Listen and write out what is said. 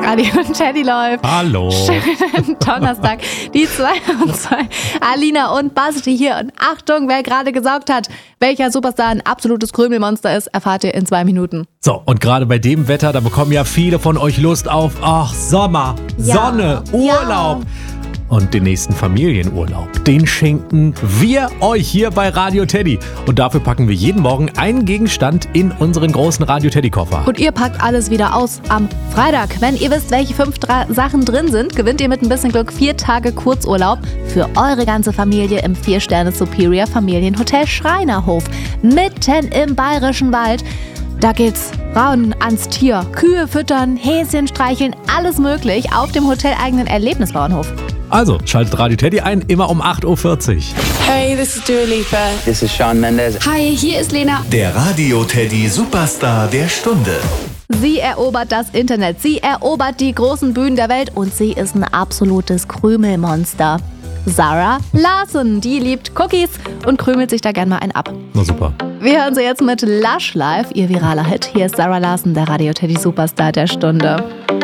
Radio Teddy läuft. Hallo. Schönen Donnerstag. Die 2 und 2. Alina und Basti hier. Und Achtung, wer gerade gesaugt hat, welcher Superstar ein absolutes Krümelmonster ist, erfahrt ihr in 2 Minuten. So, und gerade bei dem Wetter, da bekommen ja viele von euch Lust auf Sommer, Sonne, Urlaub. Ja. Und den nächsten Familienurlaub, den schenken wir euch hier bei Radio Teddy. Und dafür packen wir jeden Morgen einen Gegenstand in unseren großen Radio Teddy Koffer. Und ihr packt alles wieder aus am Freitag. Wenn ihr wisst, welche 5 Sachen drin sind, gewinnt ihr mit ein bisschen Glück 4 Tage Kurzurlaub für eure ganze Familie im 4-Sterne Superior Familienhotel Schreinerhof. Mitten im Bayerischen Wald. Da geht's rauen ans Tier. Kühe füttern, Häschen streicheln, alles möglich auf dem hoteleigenen Erlebnisbauernhof. Also, schaltet Radio Teddy ein, immer um 8.40 Uhr. Hey, this is Dua Lipa. This is Shawn Mendes. Hi, hier ist Lena. Der Radio Teddy Superstar der Stunde. Sie erobert das Internet, sie erobert die großen Bühnen der Welt und sie ist ein absolutes Krümelmonster. Zara Larsson, die liebt Cookies und krümelt sich da gern mal einen ab. Na super. Wir hören sie jetzt mit Lush Live, ihr viraler Hit. Hier ist Zara Larsson, der Radio Teddy Superstar der Stunde.